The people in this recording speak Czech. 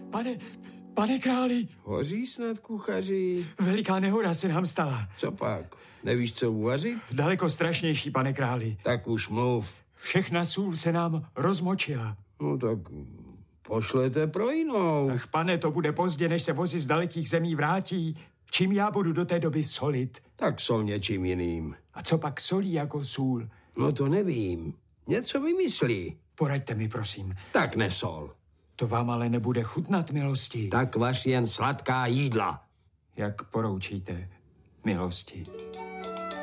Pane králi. Hoří snad, kuchaři? Veliká nehoda se nám stala. Co pak? Nevíš, co uvařit? Daleko strašnější, pane králi. Tak už mluv. Všechna sůl se nám rozmočila. No tak pošlete pro jinou. Ach, pane, to bude pozdě, než se vozy z dalekých zemí vrátí. Čím já budu do té doby solit? Tak sol něčím jiným. A co pak solí jako sůl? No to nevím. Něco vymyslí. Poraďte mi, prosím. Tak nesol. To vám ale nebude chutnat, milosti. Tak vaš jen sladká jídla. Jak poroučíte, milosti.